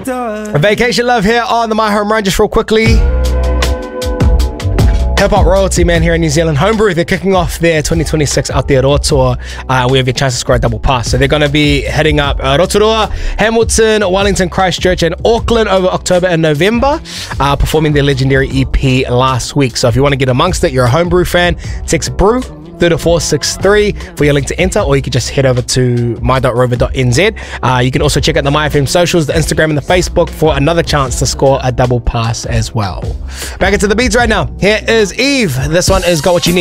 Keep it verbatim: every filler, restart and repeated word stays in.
Vacation Love here on the My Home Run. Just real quickly, Hip Hop Royalty, man, here in New Zealand. Homebrew, they're kicking off their twenty twenty-six Aotearoa tour. Uh, we have your chance to score a double pass. So they're going to be heading up uh, Rotorua, Hamilton, Wellington, Christchurch, and Auckland over October and November, uh, performing their legendary E P last week. So if you want to get amongst it, you're a Homebrew fan, text brew three four six three for your link to enter, or you can just head over to my dot rover dot n z. Uh, you can also check out the My F M socials, the Instagram and the Facebook for another chance to score a double pass as well. Back into the beats right now. Here is Eve. This one is Got What You Need.